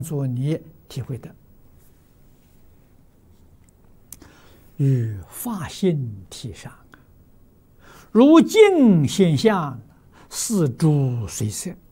做你体会的，与法性体上，如镜现象，似诸随色。